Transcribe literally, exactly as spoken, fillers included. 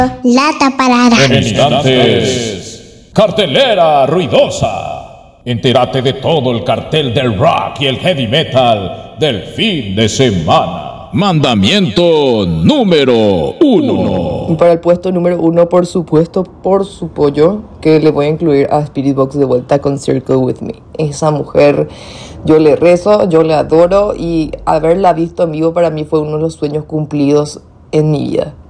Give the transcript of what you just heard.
Lata parada. En instantes, cartelera ruidosa. Entérate de todo el cartel del rock y el heavy metal del fin de semana. Mandamiento número uno. Y para el puesto número uno, por supuesto, por su pollo, que le voy a incluir a Spirit Box de vuelta con Circle With Me. Esa mujer, yo le rezo, yo le adoro y haberla visto en vivo para mí fue uno de los sueños cumplidos en mi vida.